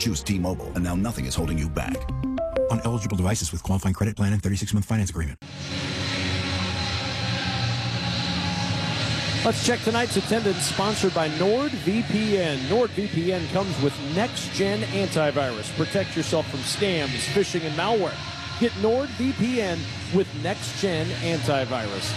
choose T-Mobile, and now nothing is holding you back. On eligible devices with qualifying credit plan and 36-month finance agreement. Let's check tonight's attendance, sponsored by NordVPN. NordVPN comes with next-gen antivirus. Protect yourself from scams, phishing, and malware. Get NordVPN with next-gen antivirus.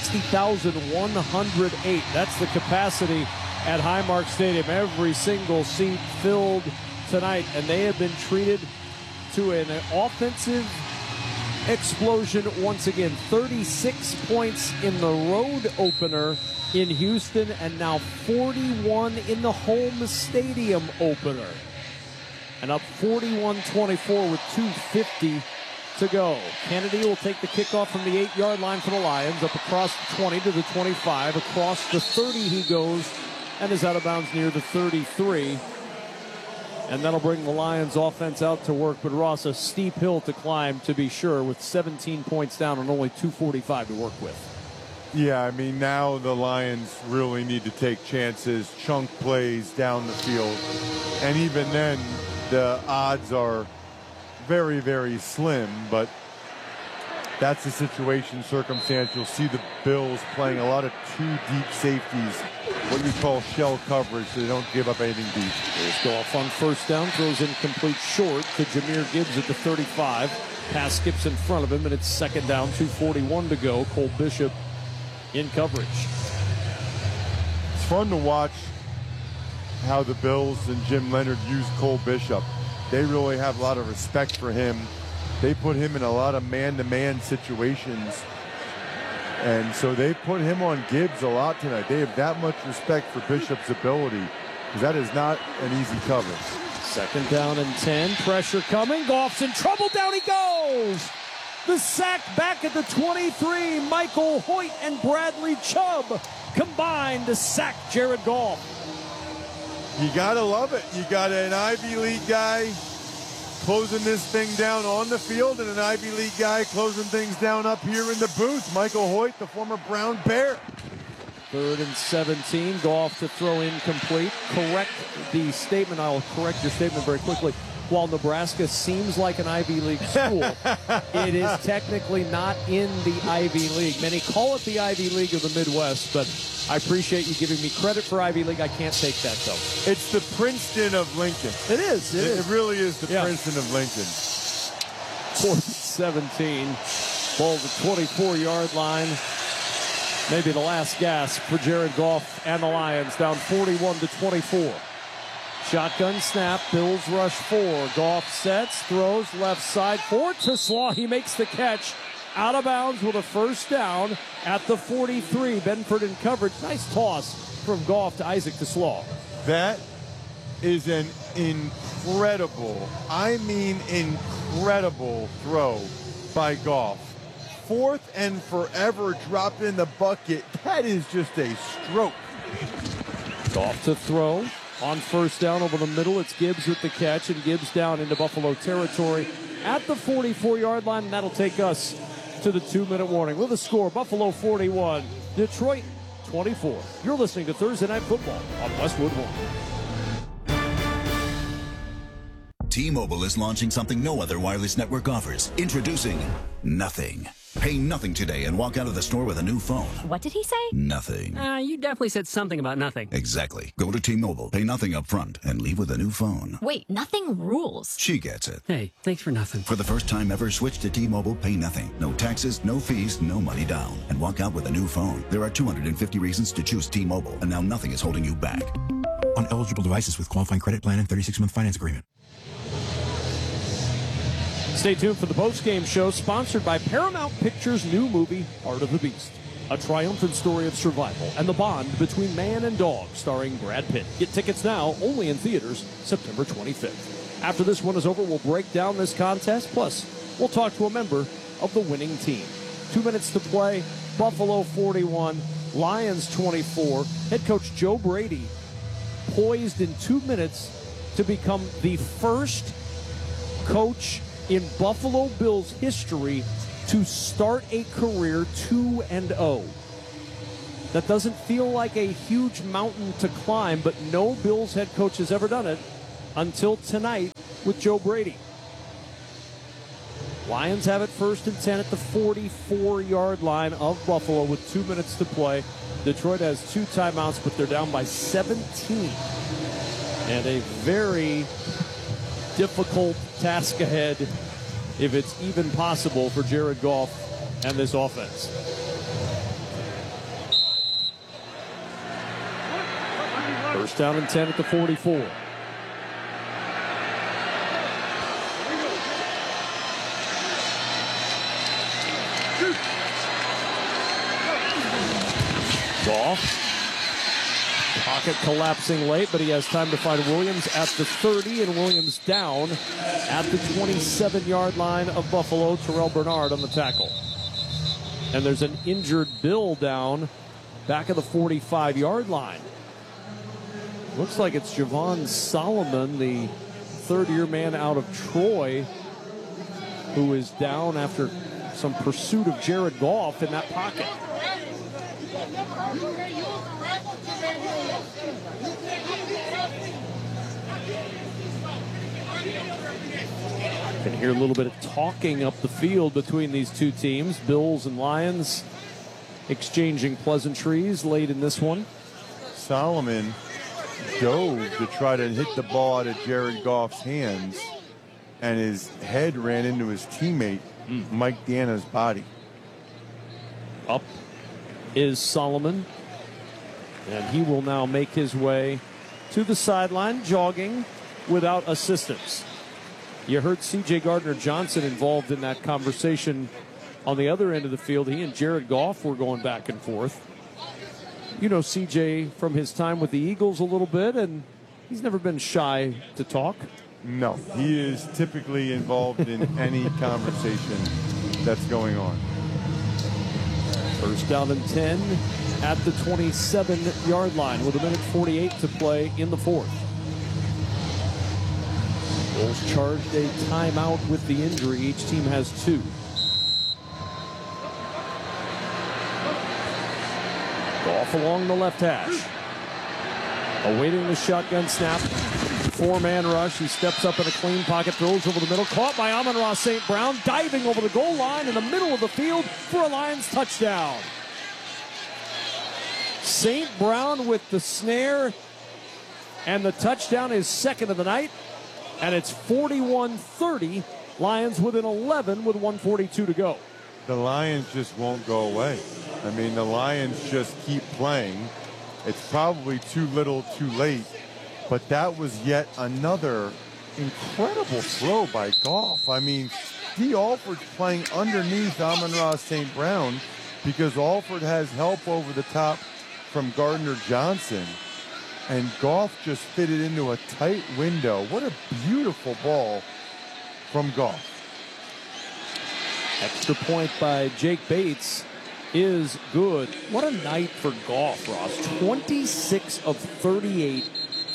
60,108. That's the capacity at Highmark Stadium. Every single seat filled tonight, and they have been treated to an offensive explosion once again. 36 points in the road opener in Houston, and now 41 in the home stadium opener. And up 41-24 with 2:50 to go. Kennedy will take the kickoff from the 8-yard line for the Lions, up across the 20 to the 25. Across the 30 he goes, and is out of bounds near the 33. And that'll bring the Lions offense out to work. But Ross, a steep hill to climb, to be sure, with 17 points down and only 2:45 to work with. Yeah, I mean, now the Lions really need to take chances, chunk plays down the field. And even then, the odds are very, very slim, but that's the situation, circumstance. You'll see the Bills playing a lot of two deep safeties, what you call shell coverage, so they don't give up anything deep. There's Goff on first down, throws incomplete short to Jahmyr Gibbs at the 35. Pass skips in front of him, and it's second down, 2:41 to go. Cole Bishop in coverage. It's fun to watch how the Bills and Jim Leonard use Cole Bishop. They really have a lot of respect for him. They put him in a lot of man-to-man situations. And so they put him on Gibbs a lot tonight. They have that much respect for Bishop's ability, because that is not an easy cover. Second down and 10. Pressure coming. Goff's in trouble. Down he goes. The sack back at the 23. Michael Hoyt and Bradley Chubb combined to sack Jared Goff. You got to love it. You got an Ivy League guy closing this thing down on the field, and an Ivy League guy closing things down up here in the booth. Michael Hoyt, the former Brown Bear. 3rd and 17. Goff to throw incomplete. Correct the statement. I'll correct your statement very quickly. While Nebraska seems like an Ivy League school, it is technically not in the Ivy League. Many call it the Ivy League of the Midwest, but I appreciate you giving me credit for Ivy League. I can't take that, though. It's the Princeton of Lincoln. It is. It really is the Princeton of Lincoln. 4th and 17. Ball to the 24-yard line. Maybe the last gasp for Jared Goff and the Lions, down 41-24. Shotgun snap, Bills rush 4. Goff sets, throws left side for TeSlaa. He makes the catch, out of bounds with a first down at the 43. Benford in coverage. Nice toss from Goff to Isaac TeSlaa. That is an incredible, I mean incredible throw by Goff. 4th and forever, dropped in the bucket. That is just a stroke. Goff to throw. On first down over the middle, it's Gibbs with the catch, and Gibbs down into Buffalo territory at the 44-yard line, and that'll take us to the 2-minute warning. With a score, Buffalo 41, Detroit 24. You're listening to Thursday Night Football on Westwood One. T-Mobile is launching something no other wireless network offers. Introducing Nothing. Pay nothing today and walk out of the store with a new phone. What did he say? Nothing. You definitely said something about nothing. Exactly. Go to T-Mobile, pay nothing up front, and leave with a new phone. Wait, nothing rules. She gets it. Hey, thanks for nothing. For the first time ever, switch to T-Mobile, pay nothing. No taxes, no fees, no money down. And walk out with a new phone. There are 250 reasons to choose T-Mobile, and now nothing is holding you back. On eligible devices with qualifying credit plan and 36-month finance agreement. Stay tuned for the post-game show, sponsored by Paramount Pictures' new movie, Heart of the Beast. A triumphant story of survival and the bond between man and dog, starring Brad Pitt. Get tickets now, only in theaters, September 25th. After this one is over, we'll break down this contest. Plus, we'll talk to a member of the winning team. 2 minutes to play, Buffalo 41, Lions 24. Head coach Joe Brady poised in 2 minutes to become the first coach in Buffalo Bills history to start a career 2-0. That doesn't feel like a huge mountain to climb, but no Bills head coach has ever done it. until tonight with Joe Brady. Lions have it 1st and 10 at the 44-yard line of Buffalo with 2 minutes to play. Detroit has 2 timeouts, but they're down by 17. And a very difficult task ahead, if it's even possible, for Jared Goff and this offense. First down and 10 at the 44. Goff. Pocket collapsing late, but he has time to find Williams at the 30, and Williams down at the 27-yard line of Buffalo. Terrell Bernard on the tackle. And there's an injured Bill down back at the 45-yard line. Looks like it's Javon Solomon, the third-year man out of Troy, who is down after some pursuit of Jared Goff in that pocket. Can hear a little bit of talking up the field between these two teams. Bills and Lions exchanging pleasantries late in this one. Solomon dove to try to hit the ball out of Jared Goff's hands, and his head ran into his teammate, Mike Dana's body. Up is Solomon, and he will now make his way to the sideline, jogging without assistance. You heard C.J. Gardner-Johnson involved in that conversation on the other end of the field. He and Jared Goff were going back and forth. You know C.J. from his time with the Eagles a little bit, and he's never been shy to talk. No, he is typically involved in any conversation that's going on. First down and 10 at the 27-yard line with 1:48 to play in the fourth. Bulls charged a timeout with the injury. Each team has 2. Goff along the left hash. Awaiting the shotgun snap. 4-man rush. He steps up in a clean pocket, throws over the middle. Caught by Amon-Ra St. Brown, diving over the goal line in the middle of the field for a Lions touchdown. St. Brown with the snare, and the touchdown is second of the night. And it's 41-30. Lions within 11 with 1:42 to go. The Lions just won't go away. I mean, the Lions just keep playing. It's probably too little, too late. But that was yet another incredible throw by Goff. I mean, Dee Alford's playing underneath Amon-Ra St. Brown because Alford has help over the top from Gardner-Johnson. And Goff just fit it into a tight window. What a beautiful ball from Goff. Extra point by Jake Bates is good. What a night for Goff, Ross. 26 of 38,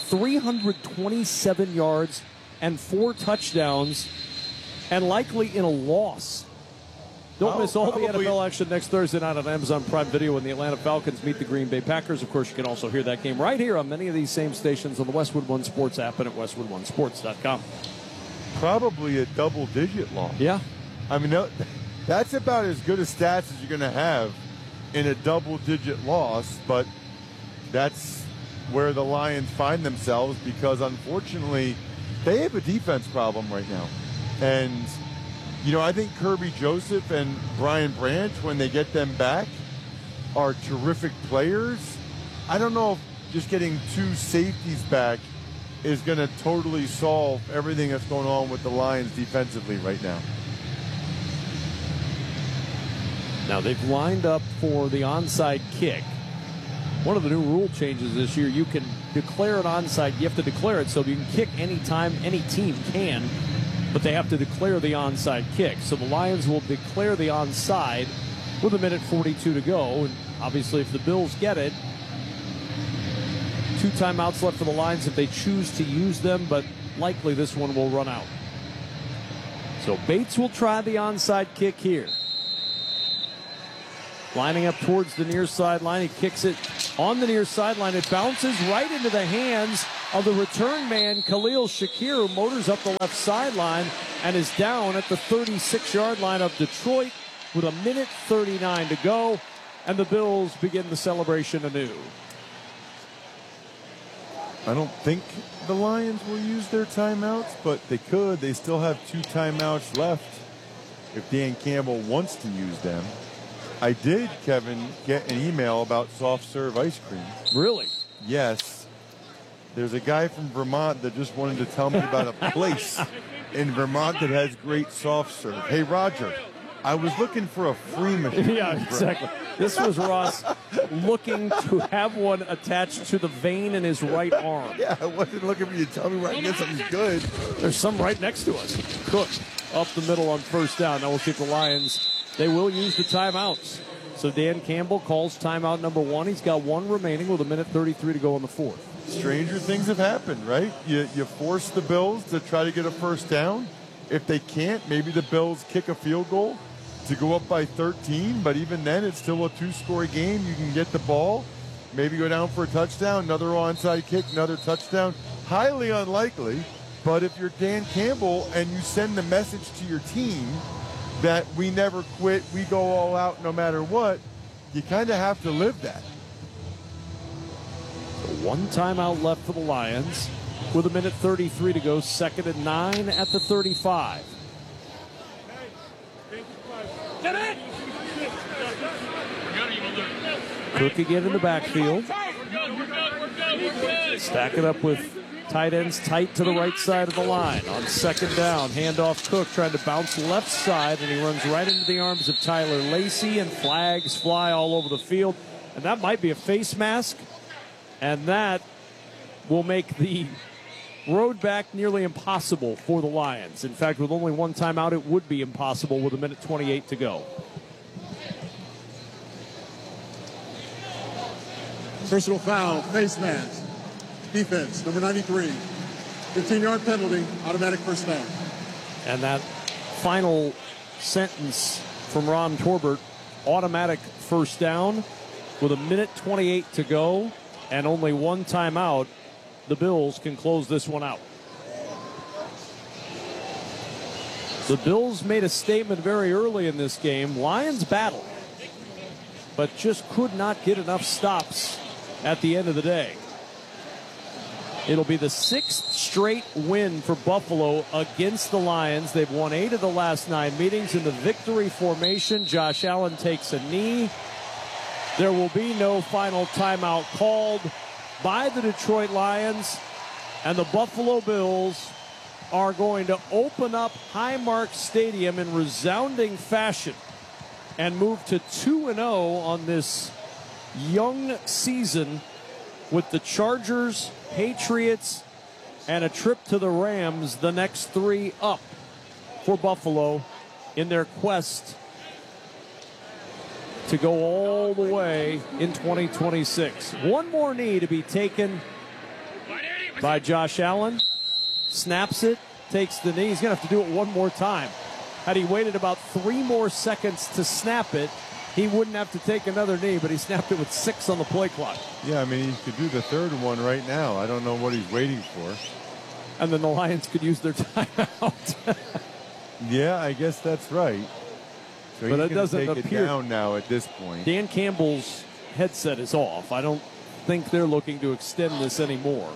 327 yards, and 4 touchdowns, and likely in a loss. Don't miss all the NFL action next Thursday night on Amazon Prime Video when the Atlanta Falcons meet the Green Bay Packers. Of course, you can also hear that game right here on many of these same stations on the Westwood One Sports app and at westwood1sports.com. Probably a double-digit loss. Yeah. I mean, that's about as good a stats as you're going to have in a double-digit loss, but that's where the Lions find themselves because, unfortunately, they have a defense problem right now. And you know, I think Kirby Joseph and Brian Branch, when they get them back, are terrific players. I don't know if just getting 2 safeties back is going to totally solve everything that's going on with the Lions defensively right now. Now they've lined up for the onside kick. One of the new rule changes this year, you can declare an onside. You have to declare it so you can kick anytime any team can. But they have to declare the onside kick. So the Lions will declare the onside with 1:42 to go. And obviously, if the Bills get it, 2 timeouts left for the Lions if they choose to use them, but likely this one will run out. So Bates will try the onside kick here. Lining up towards the near sideline. He kicks it on the near sideline. It bounces right into the hands of the return man, Khalil Shakir, who motors up the left sideline and is down at the 36-yard line of Detroit with 1:39 to go. And the Bills begin the celebration anew. I don't think the Lions will use their timeouts, but they could. They still have 2 timeouts left if Dan Campbell wants to use them. I did, Kevin, get an email about soft serve ice cream. Really? Yes. There's a guy from Vermont that just wanted to tell me about a place in Vermont that has great soft serve. Hey, Roger, I was looking for a free machine. Yeah, exactly. This was Ross looking to have one attached to the vein in his right arm. Yeah, I wasn't looking for you to tell me where I can get something good. There's some right next to us. Cook up the middle on first down. Now we'll see if the Lions, they will use the timeouts. So Dan Campbell calls timeout number 1. He's got 1 remaining with 1:33 to go in the 4th. Stranger things have happened, right? You force the Bills to try to get a first down. If they can't, maybe the Bills kick a field goal to go up by 13, but even then it's still a 2-score game. You can get the ball, maybe go down for a touchdown, another onside kick, another touchdown. Highly unlikely, but if you're Dan Campbell and you send the message to your team that we never quit, we go all out no matter what, you kind of have to live that. 1 timeout left for the Lions with 1:33 to go. 2nd and 9 at the 35. Cook again in the backfield. Stack it up with tight ends tight to the right side of the line. On 2nd down, handoff Cook trying to bounce left side, and he runs right into the arms of Tyler Lacey, and flags fly all over the field. And that might be a face mask, and that will make the road back nearly impossible for the Lions. In fact, with only 1 timeout, it would be impossible with 1:28 to go. Personal foul, face mask. Defense, number 93. 15-yard penalty, automatic first down. And that final sentence from Ron Torbert, automatic first down with 1:28 to go and only 1 timeout. The Bills can close this one out. The Bills made a statement very early in this game. Lions battled, but just could not get enough stops at the end of the day. It'll be the 6th straight win for Buffalo against the Lions. They've won 8 of the last 9 meetings in the victory formation. Josh Allen takes a knee. There will be no final timeout called by the Detroit Lions, and the Buffalo Bills are going to open up Highmark Stadium in resounding fashion and move to 2-0 on this young season with the Chargers, Patriots, and a trip to the Rams, the next 3 up for Buffalo in their quest to go all the way in 2026. 1 more knee to be taken by Josh Allen. Snaps it, takes the knee. He's going to have to do it 1 more time. Had he waited about 3 more seconds to snap it, he wouldn't have to take another knee, but he snapped it with 6 on the play clock. Yeah, I mean, he could do the 3rd one right now. I don't know what he's waiting for. And then the Lions could use their timeout. Yeah, I guess that's right. So but he's it doesn't take appear. It down now at this point. Dan Campbell's headset is off. I don't think they're looking to extend this anymore.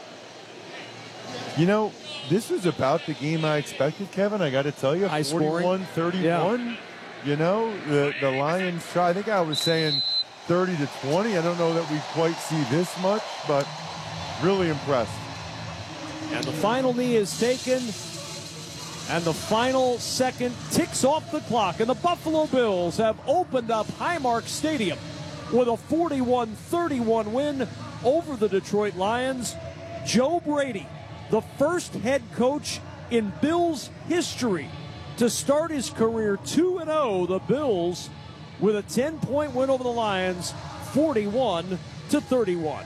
You know, this was about the game I expected, Kevin. I got to tell you, 41-31. Yeah. You know, the Lions try. I think I was saying 30-20. I don't know that we quite see this much, but really impressed. And the final knee is taken. And the final second ticks off the clock. And the Buffalo Bills have opened up Highmark Stadium with a 41-31 win over the Detroit Lions. Joe Brady, the first head coach in Bills history to start his career 2-0. The Bills with a 10-point win over the Lions, 41-31.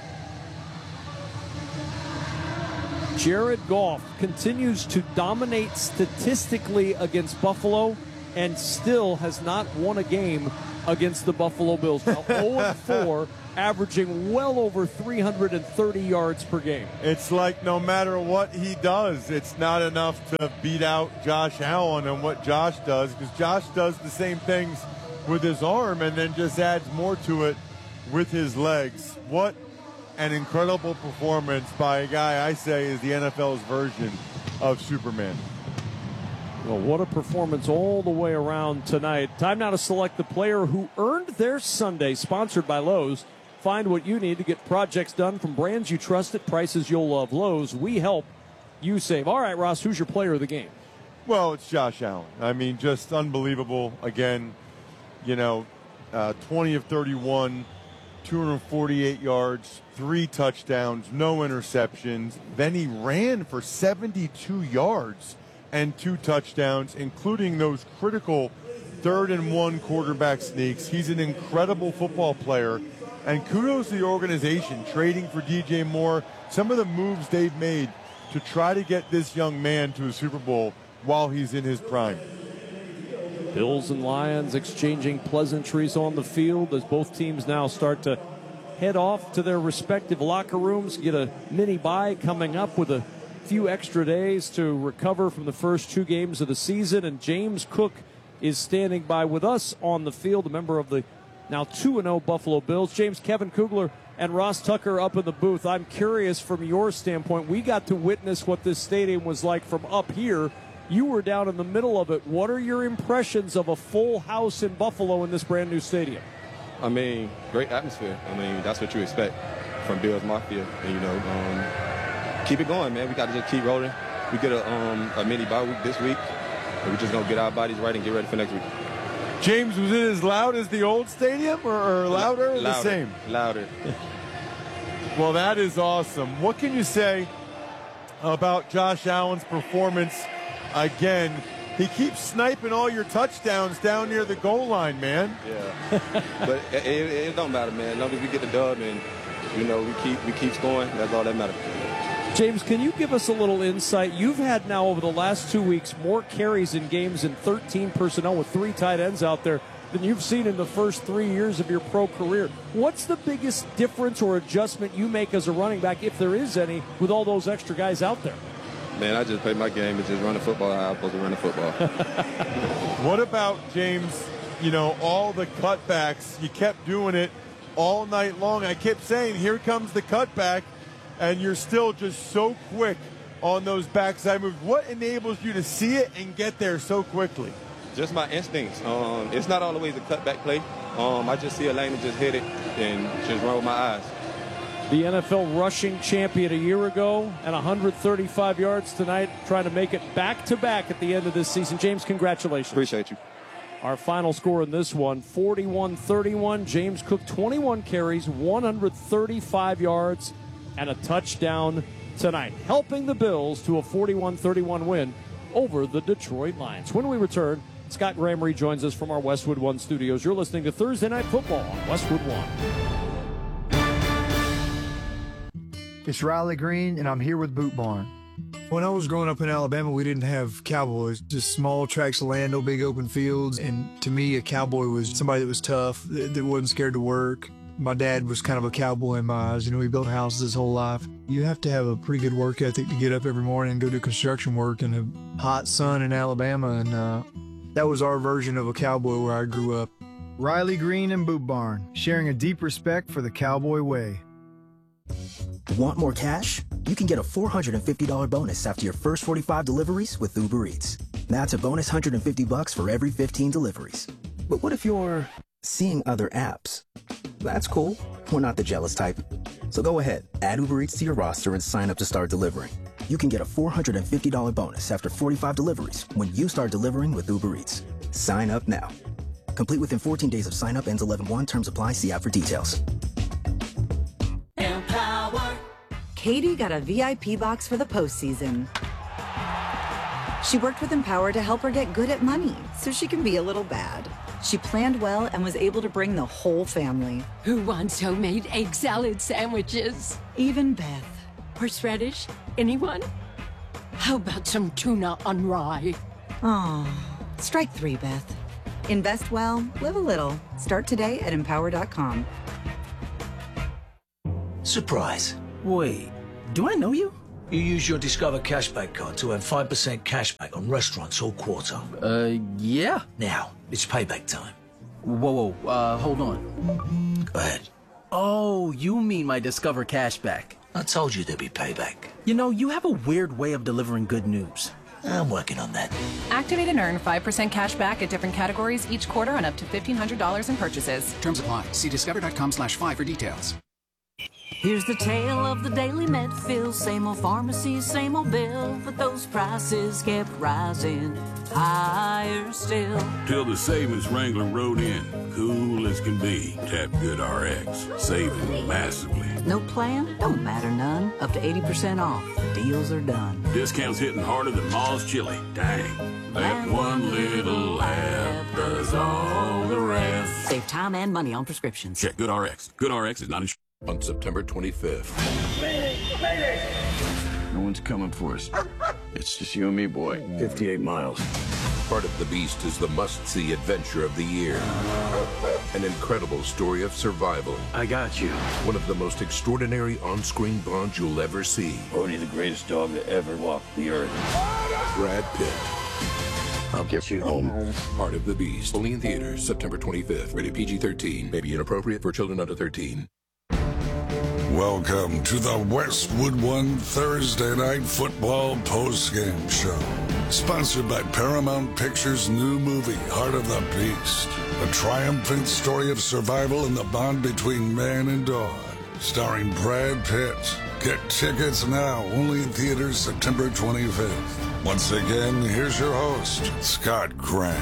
Jared Goff continues to dominate statistically against Buffalo and still has not won a game against the Buffalo Bills. Now 0-4, averaging well over 330 yards per game. It's like no matter what he does, it's not enough to beat out Josh Allen and what Josh does, because Josh does the same things with his arm and then just adds more to it with his legs. What an incredible performance by a guy I say is the NFL's version of Superman. Well, what a performance all the way around tonight. Time now to select the player who earned their Sunday, sponsored by Lowe's. Find what you need to get projects done from brands you trust at prices you'll love. Lowe's, we help, you save. All right, Ross, who's your player of the game? Well, it's Josh Allen. I mean, just unbelievable. Again, 20 of 31, 248 yards, 3 touchdowns, no interceptions. Then he ran for 72 yards and 2 touchdowns, including those critical 3rd and 1 quarterback sneaks. He's an incredible football player. And kudos to the organization, trading for DJ Moore. Some of the moves they've made to try to get this young man to a Super Bowl while he's in his prime. Bills and Lions exchanging pleasantries on the field as both teams now start to head off to their respective locker rooms, get a mini bye coming up with a few extra days to recover from the first 2 games of the season. And James Cook is standing by with us on the field, a member of the now 2-0 Buffalo Bills. James, Kevin Kugler, and Ross Tucker up in the booth. I'm curious from your standpoint. We got to witness what this stadium was like from up here. You were down in the middle of it. What are your impressions of a full house in Buffalo in this brand new stadium? I mean, great atmosphere. I mean, that's what you expect from Bills Mafia. And, keep it going, man. We got to just keep rolling. We get a mini bye week this week, and we're just going to get our bodies right and get ready for next week. James, was it as loud as the old stadium or louder or the same? Louder. Well, that is awesome. What can you say about Josh Allen's performance again? He keeps sniping all your touchdowns down near the goal line, man. Yeah. But it don't matter, man. As long as we get the dub and, we keep scoring, that's all that matters. James, can you give us a little insight? You've had now over the last 2 weeks more carries in games in 13 personnel with 3 tight ends out there than you've seen in the first 3 years of your pro career. What's the biggest difference or adjustment you make as a running back, if there is any, with all those extra guys out there? Man, I just play my game and just run the football how I'm supposed to run the football. What about, James, all the cutbacks? You kept doing it all night long. I kept saying, here comes the cutback. And you're still just so quick on those backside moves. What enables you to see it and get there so quickly? Just my instincts. It's not always a cutback play. I just see a lane and just hit it and just run with my eyes. The NFL rushing champion a year ago and 135 yards tonight, trying to make it back-to-back at the end of this season. James, congratulations. Appreciate you. Our final score in this one, 41-31. James Cook, 21 carries, 135 yards, and a touchdown tonight, helping the Bills to a 41-31 win over the Detroit Lions. When we return, Scott Graham rejoins us from our Westwood One studios. You're listening to Thursday Night Football on Westwood One. It's Riley Green, and I'm here with Boot Barn. When I was growing up in Alabama, we didn't have cowboys, just small tracts of land, no big open fields. And to me, a cowboy was somebody that was tough, that wasn't scared to work. My dad was kind of a cowboy in my eyes. He built houses his whole life. You have to have a pretty good work ethic to get up every morning and go do construction work in the hot sun in Alabama. And that was our version of a cowboy where I grew up. Riley Green and Boot Barn, sharing a deep respect for the cowboy way. Want more cash? You can get a $450 bonus after your first 45 deliveries with Uber Eats. That's a bonus $150 for every 15 deliveries. But what if you're seeing other apps? That's cool. We're not the jealous type. So go ahead, add Uber Eats to your roster and sign up to start delivering. You can get a $450 bonus after 45 deliveries when you start delivering with Uber Eats. Sign up now. Complete within 14 days of sign up, ends 11/1. Terms apply. See app for details. Empower. Katie got a VIP box for the postseason. She worked with Empower to help her get good at money so she can be a little bad. She planned well and was able to bring the whole family. Who wants homemade egg salad sandwiches? Even Beth. Horseradish? Anyone? How about some tuna on rye? Oh, Strike 3, Beth. Invest well, live a little. Start today at Empower.com. Surprise. Wait, do I know you? You use your Discover Cashback card to earn 5% cashback on restaurants all quarter. Yeah. Now, it's payback time. Whoa, hold on. Go ahead. Oh, you mean my Discover Cashback. I told you there'd be payback. You know, you have a weird way of delivering good news. I'm working on that. Activate and earn 5% cash back at different categories each quarter on up to $1,500 in purchases. Terms apply. See discover.com/5 for details. Here's the tale of the daily Medfield. Same old pharmacy, same old bill, but those prices kept rising higher still. Till the savings Wrangler rode in. Cool as can be. Tap Good RX. Saving massively. No plan? Don't matter none. Up to 80% off. Deals are done. Discounts hitting harder than Ma's chili. Dang. That one little app does all the rest. Save time and money on prescriptions. Check Good RX. Good RX is not insured. On September 25th. No one's coming for us. It's just you and me, boy. 58 miles. Part of the Beast is the must-see adventure of the year. An incredible story of survival. I got you. One of the most extraordinary on-screen bonds you'll ever see. Only the greatest dog that ever walked the earth. Brad Pitt. I'll get you home. Part of the Beast. Only in theaters, September 25th. Rated PG-13. May be inappropriate for children under 13. Welcome to the Westwood One Thursday Night Football postgame show. Sponsored by Paramount Pictures' new movie, Heart of the Beast. A triumphant story of survival and the bond between man and dog. Starring Brad Pitt. Get tickets now, only in theaters September 25th. Once again, here's your host, Scott Graham.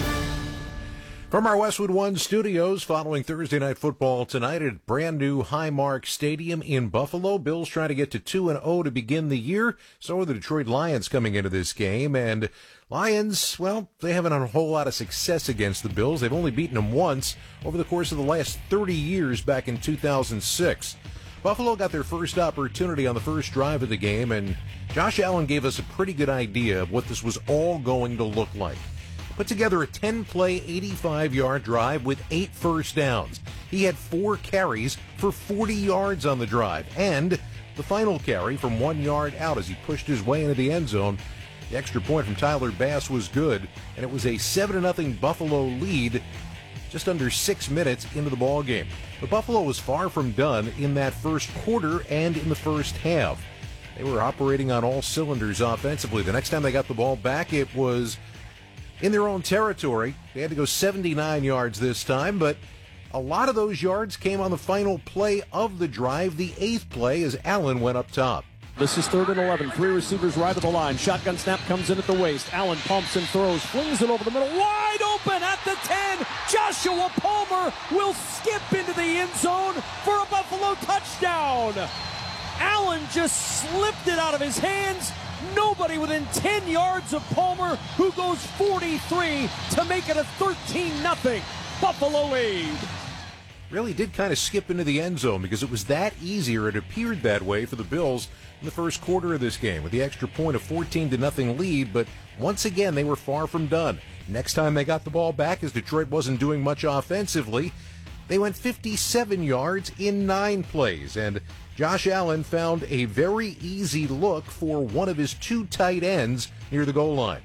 From our Westwood One studios, following Thursday Night Football tonight at brand new Highmark Stadium in Buffalo. Bills trying to get to 2-0 to begin the year. So are the Detroit Lions coming into this game. And Lions, well, they haven't had a whole lot of success against the Bills. They've only beaten them once over the course of the last 30 years back in 2006. Buffalo got their first opportunity on the first drive of the game, and Josh Allen gave us a pretty good idea of what this was all going to look like. Put together a 10-play, 85-yard drive with 8 first downs. He had 4 carries for 40 yards on the drive. And the final carry from 1 yard out as he pushed his way into the end zone. The extra point from Tyler Bass was good, and it was a 7-0 Buffalo lead just under 6 minutes into the ball game. But Buffalo was far from done in that first quarter and in the first half. They were operating on all cylinders offensively. The next time they got the ball back, it was in their own territory. They had to go 79 yards this time, but a lot of those yards came on the final play of the drive, the 8th play, as Allen went up top. This is 3rd and 11. 3 receivers right of the line. Shotgun snap comes in at the waist. Allen pumps and throws, flings it over the middle. Wide open at the 10. Joshua Palmer will skip into the end zone for a Buffalo touchdown. Allen just slipped it out of his hands. Nobody within 10 yards of Palmer, who goes 43 to make it a 13-0 Buffalo lead. Really did kind of skip into the end zone because it was that easy, or it appeared that way for the Bills in the first quarter of this game with the extra point of 14-0 lead, but once again they were far from done. Next time they got the ball back, as Detroit wasn't doing much offensively, they went 57 yards in 9 plays, and Josh Allen found a very easy look for one of his 2 tight ends near the goal line.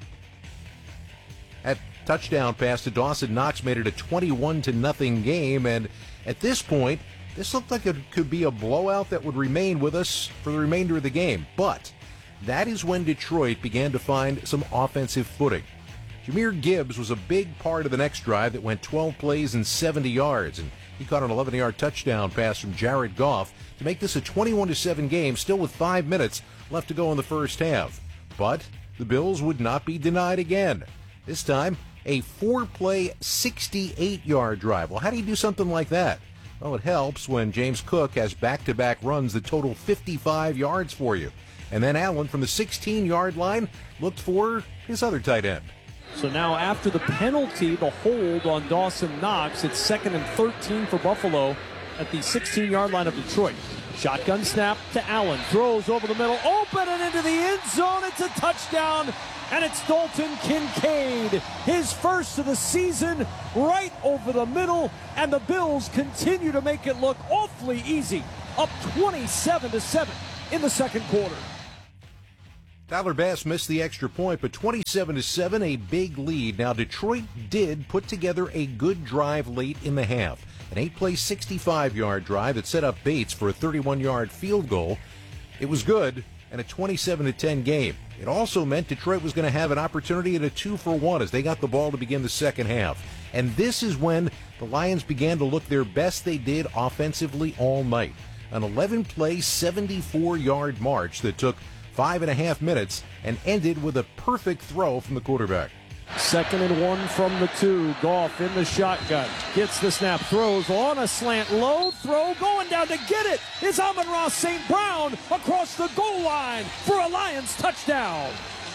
That touchdown pass to Dawson Knox made it a 21-0 game, and at this point, this looked like it could be a blowout that would remain with us for the remainder of the game. But that is when Detroit began to find some offensive footing. Jahmyr Gibbs was a big part of the next drive that went 12 plays and 70 yards, and he caught an 11-yard touchdown pass from Jared Goff to make this a 21-7 game, still with 5 minutes left to go in the first half. But the Bills would not be denied again. This time, a 4-play, 68-yard drive. Well, how do you do something like that? Well, it helps when James Cook has back-to-back runs that total 55 yards for you. And then Allen from the 16-yard line looked for his other tight end. So now after the penalty, the hold on Dawson Knox, it's 2nd and 13 for Buffalo at the 16-yard line of Detroit. Shotgun snap to Allen. Throws over the middle. Open and into the end zone. It's a touchdown. and it's Dalton Kincaid, his first of the season, right over the middle, and the Bills continue to make it look awfully easy, up 27-7 in the second quarter. Tyler Bass missed the extra point, but 27-7, a big lead. Now, Detroit did put together a good drive late in the half. An 8-play, 65-yard drive that set up Bates for a 31-yard field goal. It was good, and a 27-10 game. It also meant Detroit was going to have an opportunity at a 2-for-1 as they got the ball to begin the second half. And this is when the Lions began to look their best they did offensively all night. An 11-play, 74-yard march that took 5.5 minutes and ended with a perfect throw from the quarterback. 2nd and 1 from the 2. Goff in the shotgun. Gets the snap. Throws on a slant. Low throw. Going down to get it is Amon-Ra St. Brown across the goal line for a Lions touchdown.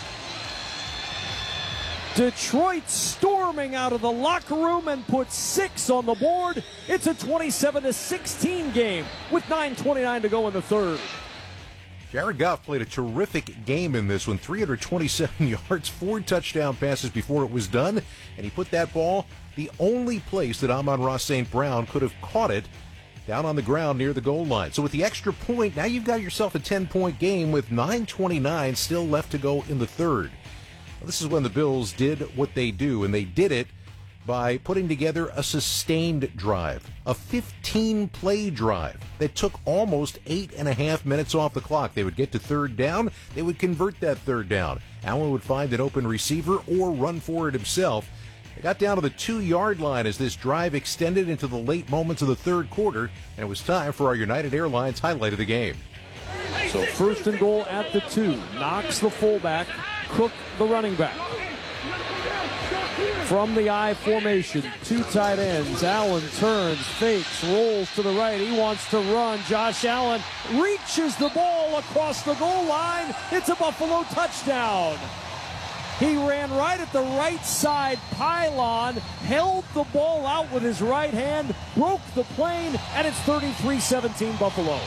Detroit storming out of the locker room and puts 6 on the board. It's a 27-16 game with 9:29 to go in the third. Jared Goff played a terrific game in this one. 327 yards, 4 touchdown passes before it was done, and he put that ball the only place that Amon-Ra St. Brown could have caught it, down on the ground near the goal line. So with the extra point, now you've got yourself a 10-point game with 9:29 still left to go in the third. Well, this is when the Bills did what they do, and they did it by putting together a sustained drive, a 15-play drive that took almost 8.5 minutes off the clock. They would get to third down, they would convert that third down. Allen would find an open receiver or run for it himself. They got down to the 2-yard line as this drive extended into the late moments of the third quarter, and it was time for our United Airlines highlight of the game. So 1st and goal at the 2. Knox the fullback, Cook the running back. From the I formation, 2 tight ends. Allen turns, fakes, rolls to the right. He wants to run. Josh Allen reaches the ball across the goal line. It's a Buffalo touchdown. He ran right at the right side pylon, held the ball out with his right hand, broke the plane, and it's 33-17 Buffalo.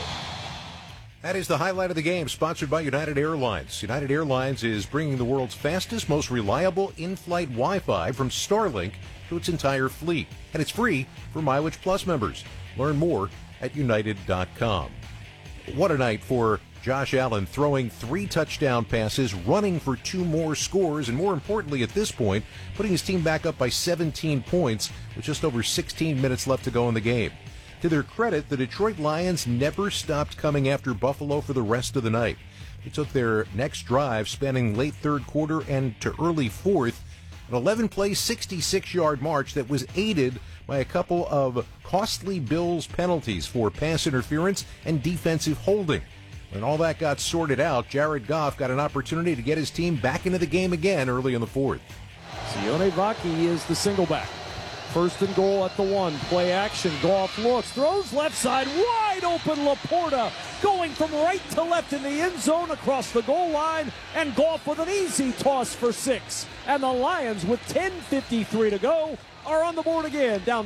That is the highlight of the game, sponsored by United Airlines. United Airlines is bringing the world's fastest, most reliable in-flight Wi-Fi from Starlink to its entire fleet. And it's free for Mileage Plus members. Learn more at united.com. What a night for Josh Allen, throwing 3 touchdown passes, running for 2 more scores, and more importantly at this point, putting his team back up by 17 points with just over 16 minutes left to go in the game. To their credit, the Detroit Lions never stopped coming after Buffalo for the rest of the night. They took their next drive, spanning late third quarter and to early fourth, an 11-play, 66-yard march that was aided by a couple of costly Bills penalties for pass interference and defensive holding. When all that got sorted out, Jared Goff got an opportunity to get his team back into the game again early in the fourth. Sione Vaki is the single back. 1st and goal at the 1. Play action. Goff looks, throws left side, wide open. Laporta going from right to left in the end zone across the goal line, and Goff with an easy toss for 6. And the Lions, with 10:53 to go, are on the board again, down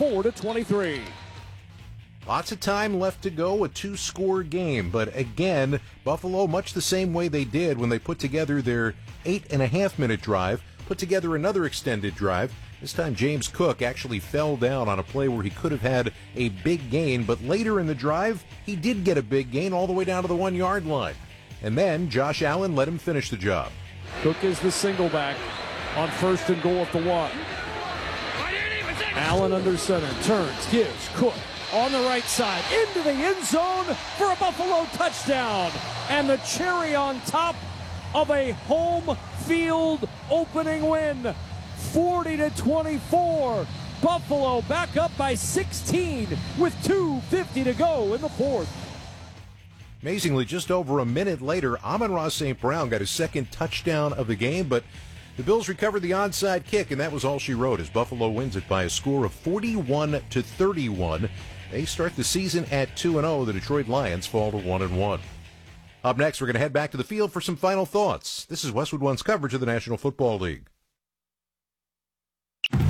34-23. Lots of time left to go, a 2-score game. But again, Buffalo, much the same way they did when they put together their 8.5-minute drive, put together another extended drive. This time James Cook actually fell down on a play where he could have had a big gain, but later in the drive, he did get a big gain all the way down to the 1-yard line. And then Josh Allen let him finish the job. Cook is the single back on 1st and goal at the 1. Allen under center, turns, gives Cook on the right side into the end zone for a Buffalo touchdown. And the cherry on top of a home field opening win. 40-24. Buffalo back up by 16 with 2:50 to go in the fourth. Amazingly, just over a minute later, Amon-Ra St. Brown got his 2nd touchdown of the game, but the Bills recovered the onside kick, and that was all she wrote as Buffalo wins it by a score of 41-31. They start the season at 2-0. The Detroit Lions fall to 1-1. Up next, we're going to head back to the field for some final thoughts. This is Westwood One's coverage of the National Football League.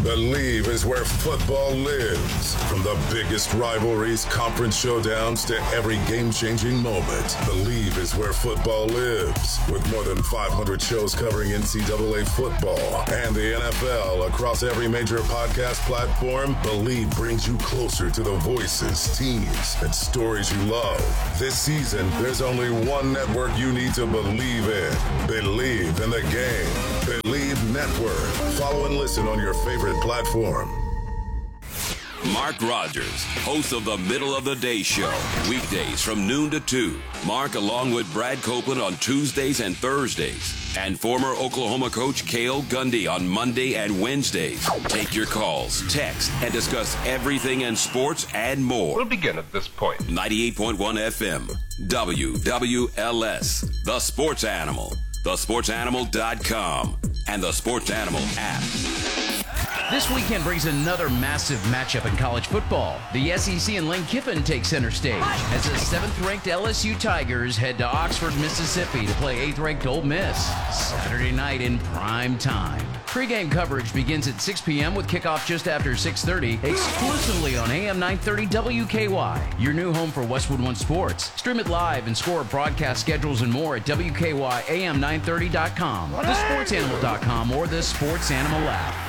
Believe is where football lives. From the biggest rivalries, conference showdowns to every game-changing moment, Believe is where football lives. With more than 500 shows covering NCAA football and the NFL across every major podcast platform, Believe brings you closer to the voices, teams, and stories you love. This season, there's only one network you need to believe in. Believe in the game. Believe Network. Follow and listen on your favorite platform. Mark Rogers, host of the Middle of the Day Show, weekdays from noon to 2. Mark, along with Brad Copeland on Tuesdays and Thursdays, and former Oklahoma coach Cale Gundy on Monday and Wednesdays. Take your calls, text, and discuss everything in sports and more. We'll begin at this point. 98.1 FM, WWLS, The Sports Animal, thesportsanimal.com, and the Sports Animal app. This weekend brings another massive matchup in college football. The SEC and Lane Kiffin take center stage as the 7th-ranked LSU Tigers head to Oxford, Mississippi to play 8th-ranked Ole Miss Saturday night in prime time. Pre-game coverage begins at 6 p.m. with kickoff just after 6:30, exclusively on AM 930 WKY, your new home for Westwood One Sports. Stream it live and score broadcast schedules and more at WKYAM930.com, thesportsanimal.com, or the Sports Animal app.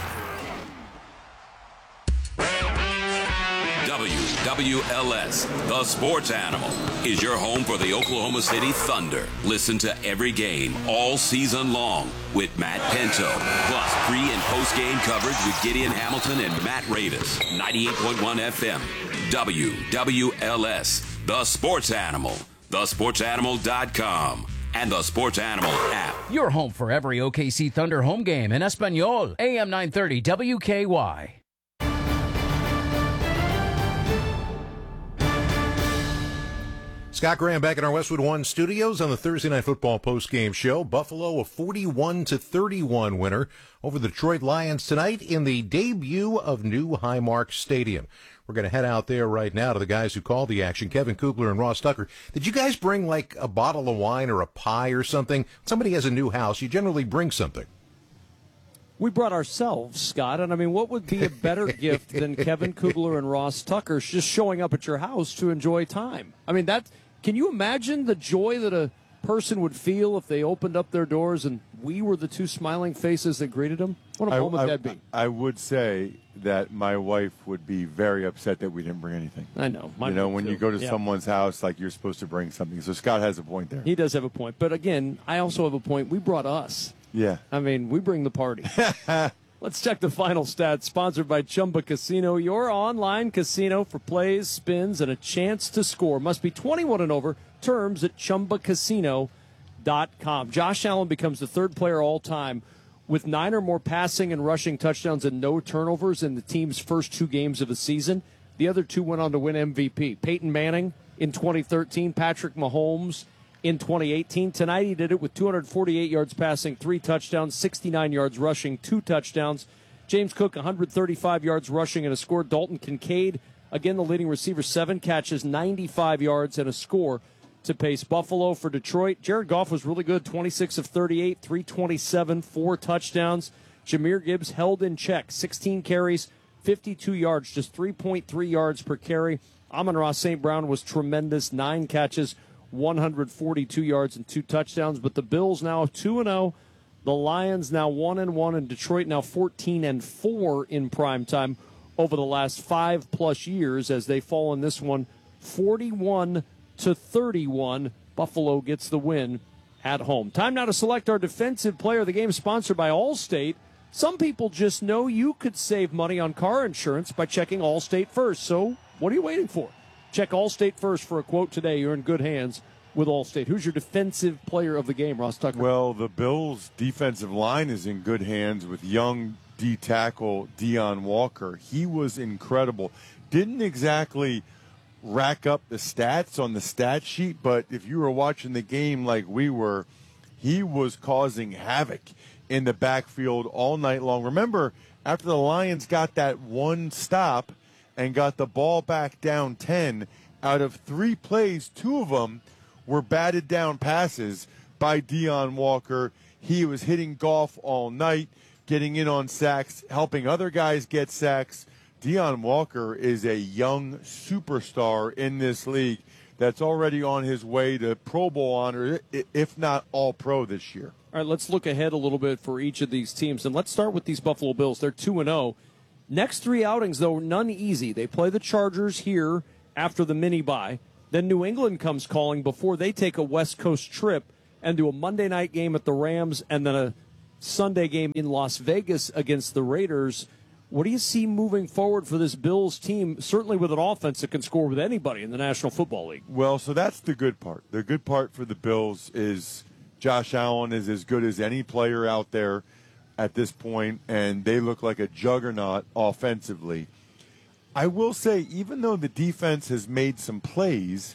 WWLS, The Sports Animal, is your home for the Oklahoma City Thunder. Listen to every game all season long with Matt Pinto, plus pre- and post-game coverage with Gideon Hamilton and Matt Ravis. 98.1 FM, WWLS, The Sports Animal, thesportsanimal.com, and the Sports Animal app. Your home for every OKC Thunder home game in Espanol, AM 930 WKY. Scott Graham back in our Westwood One studios on the Thursday Night Football postgame show. Buffalo, a 41-31 winner over the Detroit Lions tonight in the debut of new Highmark Stadium. We're going to head out there right now to the guys who called the action, Kevin Kugler and Ross Tucker. Did you guys bring like a bottle of wine or a pie or something? Somebody has a new house, you generally bring something. We brought ourselves, Scott, and I mean, what would be a better gift than Kevin Kugler and Ross Tucker just showing up at your house to enjoy time? I mean, can you imagine the joy that a person would feel if they opened up their doors and we were the two smiling faces that greeted them? What a moment that'd be. I would say that my wife would be very upset that we didn't bring anything. I know. When you go to someone's house, like, you're supposed to bring something. So Scott has a point there. He does have a point. But again, I also have a point. We brought us. Yeah. I mean, we bring the party. Let's check the final stats, sponsored by Chumba Casino, your online casino for plays, spins, and a chance to score. Must be 21 and over. Terms at ChumbaCasino.com. Josh Allen becomes the third player all time with 9 or more passing and rushing touchdowns and no turnovers in the team's first 2 games of the season. The other 2 went on to win MVP. Peyton Manning in 2013, Patrick Mahomes in 2018. Tonight he did it with 248 yards passing, 3 touchdowns, 69 yards rushing, 2 touchdowns. James Cook, 135 yards rushing and a score. Dalton Kincaid, again the leading receiver, 7 catches, 95 yards and a score to pace Buffalo. For Detroit, Jared Goff was really good, 26 of 38, 327, 4 touchdowns. Jahmyr Gibbs held in check, 16 carries, 52 yards, just 3.3 yards per carry. Amon-Ra St. Brown was tremendous, 9 catches, 142 yards and 2 touchdowns. But the Bills now 2-0. The Lions now 1-1, and Detroit now 14-4 in primetime over the last 5+ years as they fall in this one 41-31. Buffalo gets the win at home. Time now to select our defensive player of the game, sponsored by Allstate. Some people just know you could save money on car insurance by checking Allstate first. So what are you waiting for? Check Allstate first for a quote today. You're in good hands with Allstate. Who's your defensive player of the game, Ross Tucker? Well, the Bills' defensive line is in good hands with young D-tackle Deion Walker. He was incredible. Didn't exactly rack up the stats on the stat sheet, but if you were watching the game like we were, he was causing havoc in the backfield all night long. Remember, after the Lions got that one stop and got the ball back down 10, out of 3 plays, 2 of them were batted down passes by Deion Walker. He was hitting Goff all night. getting in on sacks, helping other guys get sacks. Deion Walker is a young superstar in this league that's already on his way to Pro Bowl honor, if not All-Pro this year. All right, let's look ahead a little bit for each of these teams, and let's start with these Buffalo Bills. They're 2-0. Next three outings, though, none easy. They play the Chargers here after the mini-bye. Then New England comes calling before they take a West Coast trip and do a Monday night game at the Rams and then a Sunday game in Las Vegas against the Raiders. What do you see moving forward for this Bills team, certainly with an offense that can score with anybody in the National Football League? Well, so that's the good part. The good part for the Bills is Josh Allen is as good as any player out there at this point, and they look like a juggernaut offensively. I will say, even though the defense has made some plays,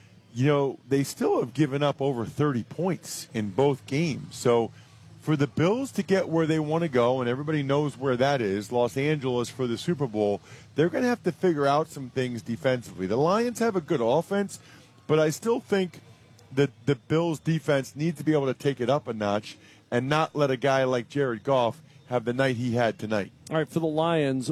they still have given up over 30 points in both games. So for the Bills to get where they want to go, and everybody knows where that is, Los Angeles for the Super Bowl, they're going to have to figure out some things defensively. The Lions have a good offense, but I still think that the Bills' defense needs to be able to take it up a notch and not let a guy like Jared Goff have the night he had tonight. All right, for the Lions,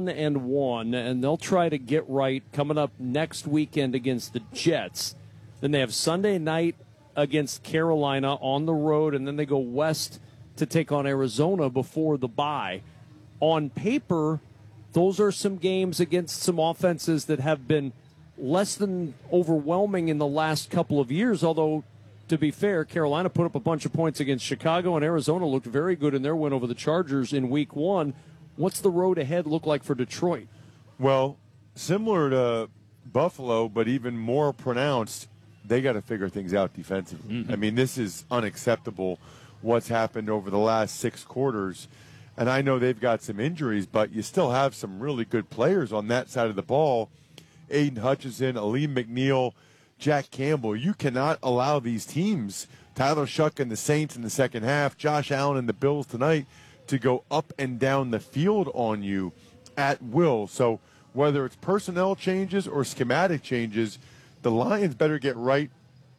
1-1, and they'll try to get right coming up next weekend against the Jets. Then they have Sunday night against Carolina on the road, and then they go west to take on Arizona before the bye. On paper, those are some games against some offenses that have been less than overwhelming in the last couple of years, although, to be fair, Carolina put up a bunch of points against Chicago, and Arizona looked very good in their win over the Chargers in Week 1. What's the road ahead look like for Detroit? Well, similar to Buffalo, but even more pronounced, they got to figure things out defensively. I mean, this is unacceptable what's happened over the last 6 quarters. And I know they've got some injuries, but you still have some really good players on that side of the ball. Aiden Hutchinson, Aleem McNeil, Jack Campbell. You cannot allow these teams, Tyler Shuck and the Saints in the second half, Josh Allen and the Bills tonight, to go up and down the field on you at will. So whether it's personnel changes or schematic changes, the Lions better get right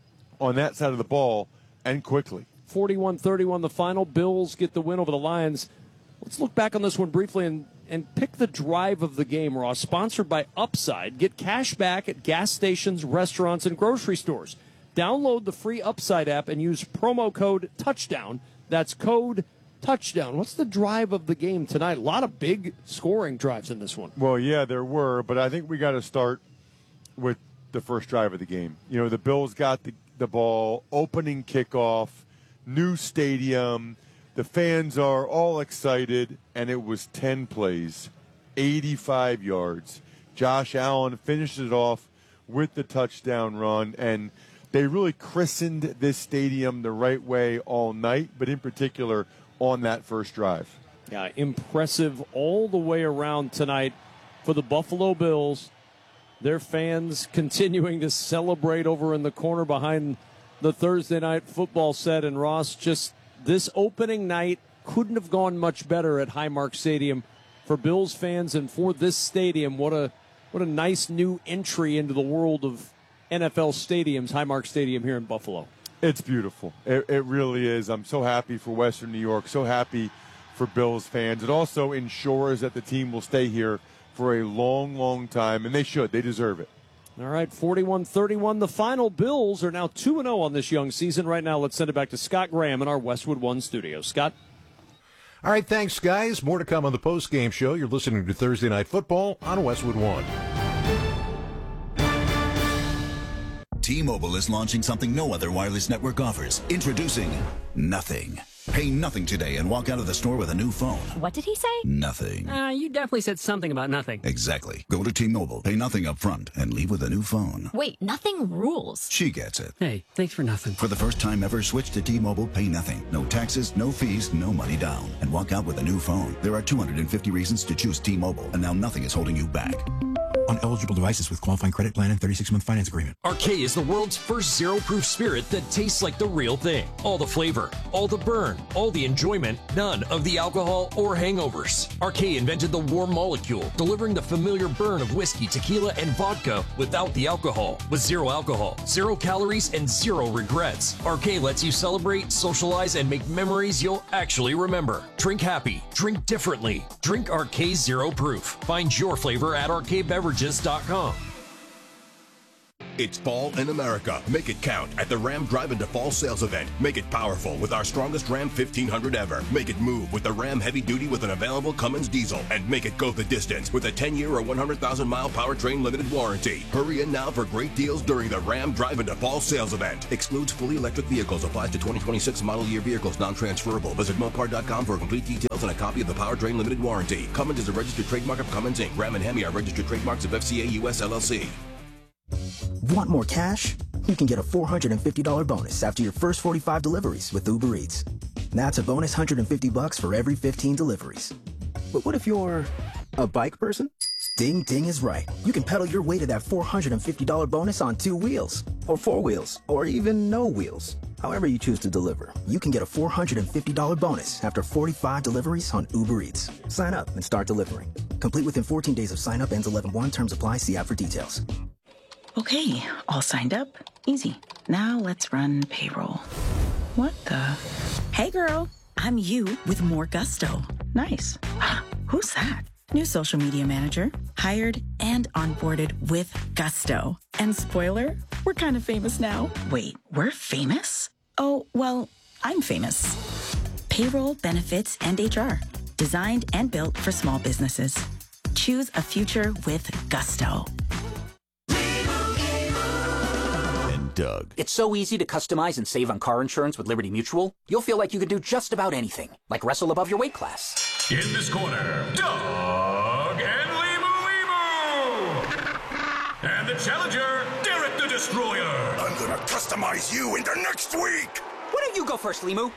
on that side of the ball and quickly. 41-31 the final. Bills get the win over the Lions. Let's look back on this one briefly and pick the drive of the game, Ross. Sponsored by Upside. Get cash back at gas stations, restaurants, and grocery stores. Download the free Upside app and use promo code TOUCHDOWN. That's code TOUCHDOWN. What's the drive of the game tonight? A lot of big scoring drives in this one. Well, yeah, there were, but I think we got to start with the first drive of the game. The Bills got the ball, opening kickoff, new stadium. The fans are all excited, and it was 10 plays, 85 yards. Josh Allen finished it off with the touchdown run, and they really christened this stadium the right way all night, but in particular on that first drive. Yeah, impressive all the way around tonight for the Buffalo Bills. Their fans continuing to celebrate over in the corner behind the Thursday night football set. And Ross, just this opening night couldn't have gone much better at Highmark Stadium for Bills fans and for this stadium. What a nice new entry into the world of NFL stadiums, Highmark Stadium here in Buffalo. It's beautiful. It really is. I'm so happy for Western New York, so happy for Bills fans. It also ensures that the team will stay here for a long, long time, and they should. They deserve it. All right, 41-31. The final. Bills are now 2-0 on this young season. Right now, let's send it back to Scott Graham in our Westwood One studio. Scott? All right, thanks, guys. More to come on the post-game show. You're listening to Thursday Night Football on Westwood One. T-Mobile is launching something no other wireless network offers. Introducing Nothing. Pay nothing today and walk out of the store with a new phone. What did he say? Nothing. You definitely said something about nothing. Exactly. Go to T-Mobile, pay nothing up front, and leave with a new phone. Wait, nothing rules. She gets it. Hey, thanks for nothing. For the first time ever, switch to T-Mobile, pay nothing. No taxes, no fees, no money down. And walk out with a new phone. There are 250 reasons to choose T-Mobile, and now nothing is holding you back. on eligible devices with qualifying credit plan and 36-month finance agreement. Arcade is the world's first zero-proof spirit that tastes like the real thing. All the flavor, all the burn, all the enjoyment, none of the alcohol or hangovers. Arcade invented the warm molecule, delivering the familiar burn of whiskey, tequila, and vodka without the alcohol. With zero alcohol, 0 calories, and 0 regrets. Arcade lets you celebrate, socialize, and make memories you'll actually remember. Drink happy. Drink differently. Drink Arcade Zero Proof. Find your flavor at arcadebeverages.com. It's fall in America. Make it count at the Ram Drive Into Fall sales event. Make it powerful with our strongest Ram 1500 ever. Make it move with the Ram Heavy Duty with an available Cummins diesel. And make it go the distance with a 10-year or 100,000-mile powertrain limited warranty. Hurry in now for great deals during the Ram Drive Into Fall sales event. Excludes fully electric vehicles. Applies to 2026 model year vehicles. Non-transferable. Visit Mopar.com for complete details and a copy of the powertrain limited warranty. Cummins is a registered trademark of Cummins Inc. Ram and Hemi are registered trademarks of FCA US LLC. Want more cash? You can get a $450 bonus after your first 45 deliveries with Uber Eats. That's a bonus $150 for every 15 deliveries. But what if you're a bike person? Ding Ding is right. You can pedal your way to that $450 bonus on 2 wheels, or 4 wheels, or even no wheels. However you choose to deliver, you can get a $450 bonus after 45 deliveries on Uber Eats. Sign up and start delivering. Complete within 14 days of sign up, ends 11/1. Terms apply. See app for details. Okay, all signed up. Easy. Now let's run payroll. What the? Hey girl, I'm you with more gusto. Nice. Who's that? New social media manager. Hired and onboarded with gusto. And spoiler, we're kind of famous now. Wait, we're famous? Oh, well, I'm famous. Payroll, benefits, and HR. Designed and built for small businesses. Choose a future with gusto. Doug. It's so easy to customize and save on car insurance with Liberty Mutual. You'll feel like you can do just about anything, like wrestle above your weight class. In this corner, Doug and Limu. And the challenger, Derek the Destroyer. I'm gonna customize you into next week. Why don't you go first, Limu?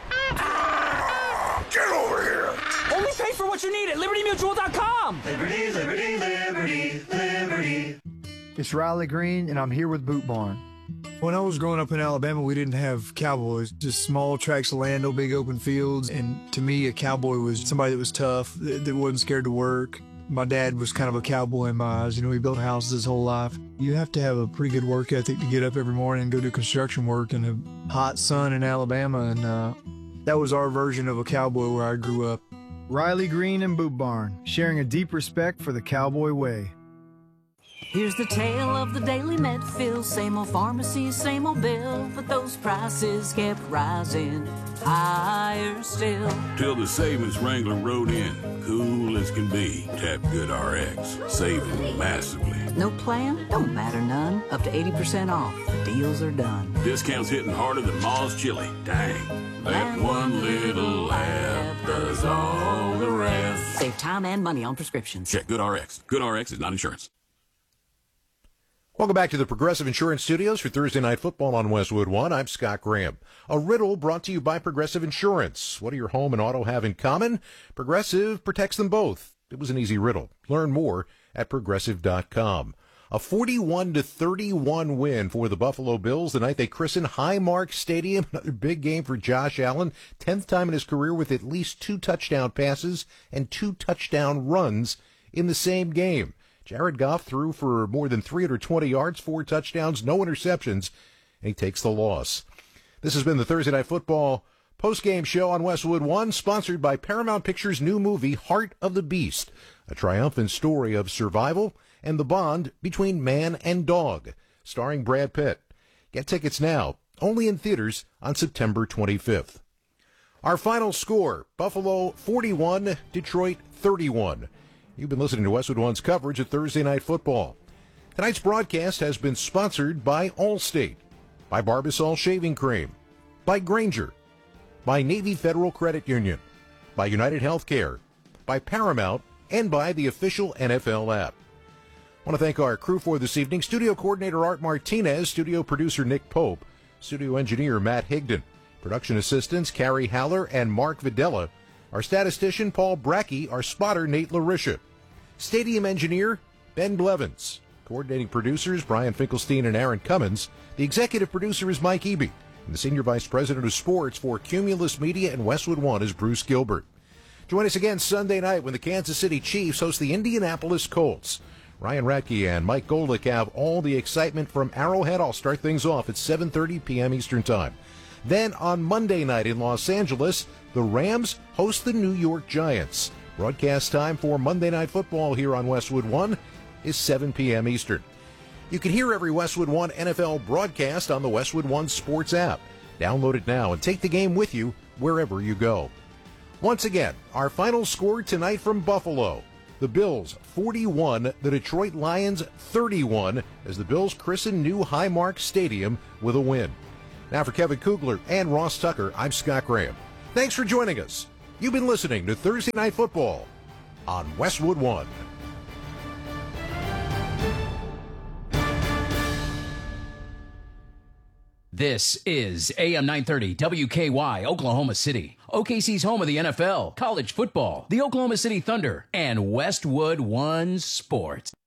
Get over here. Only pay for what you need at LibertyMutual.com. Liberty, liberty, liberty, liberty. It's Riley Green, and I'm here with Boot Barn. When I was growing up in Alabama, we didn't have cowboys, just small tracts of land, no big open fields. And to me, a cowboy was somebody that was tough, that wasn't scared to work. My dad was kind of a cowboy in my eyes. You know, he built houses his whole life. You have to have a pretty good work ethic to get up every morning and go do construction work in a hot sun in Alabama. And that was our version of a cowboy where I grew up. Riley Green and Boot Barn, sharing a deep respect for the cowboy way. Here's the tale of the daily Medfield. Same old pharmacy, same old bill, but those prices kept rising higher still. Till the savings wrangler rode in, cool as can be. Tap Good RX, saving massively. No plan? Don't matter none. Up to 80% off. The deals are done. Discounts hitting harder than Ma's chili. Dang. That one little laugh does all the rest. Save time and money on prescriptions. Check Good RX. Good RX is not insurance. Welcome back to the Progressive Insurance Studios for Thursday Night Football on Westwood One. I'm Scott Graham. A riddle brought to you by Progressive Insurance. What do your home and auto have in common? Progressive protects them both. It was an easy riddle. Learn more at Progressive.com. A 41-31 win for the Buffalo Bills the night they christened Highmark Stadium. Another big game for Josh Allen. 10th time in his career with at least 2 touchdown passes and 2 touchdown runs in the same game. Jared Goff threw for more than 320 yards, 4 touchdowns, no interceptions, and he takes the loss. This has been the Thursday Night Football postgame show on Westwood One, sponsored by Paramount Pictures' new movie, Heart of the Beast, a triumphant story of survival and the bond between man and dog, starring Brad Pitt. Get tickets now, only in theaters on September 25th. Our final score, Buffalo 41, Detroit 31. You've been listening to Westwood One's coverage of Thursday Night Football. Tonight's broadcast has been sponsored by Allstate, by Barbasol Shaving Cream, by Grainger, by Navy Federal Credit Union, by United Healthcare, by Paramount, and by the official NFL app. I want to thank our crew for this evening. Studio coordinator Art Martinez, studio producer Nick Pope, studio engineer Matt Higdon, production assistants Carrie Haller and Mark Videla, our statistician Paul Brackey, our spotter Nate LaRisha, stadium engineer Ben Blevins. Coordinating producers, Brian Finkelstein and Aaron Cummins. The executive producer is Mike Eby. And the senior vice president of sports for Cumulus Media and Westwood One is Bruce Gilbert. Join us again Sunday night when the Kansas City Chiefs host the Indianapolis Colts. Ryan Radke and Mike Golick have all the excitement from Arrowhead. I'll start things off at 7:30 p.m. Eastern Time. Then on Monday night in Los Angeles, the Rams host the New York Giants. Broadcast time for Monday Night Football here on Westwood One is 7 p.m. Eastern. You can hear every Westwood One NFL broadcast on the Westwood One Sports app. Download it now and take the game with you wherever you go. Once again, our final score tonight from Buffalo. The Bills 41, the Detroit Lions 31, as the Bills christen new Highmark Stadium with a win. Now for Kevin Kugler and Ross Tucker, I'm Scott Graham. Thanks for joining us. You've been listening to Thursday Night Football on Westwood One. This is AM 930 WKY, Oklahoma City. OKC's home of the NFL, college football, the Oklahoma City Thunder, and Westwood One Sports.